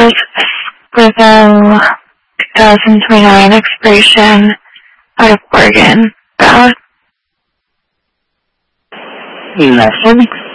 is Squirrel 2029 expiration out of Oregon. Valid. Nothing.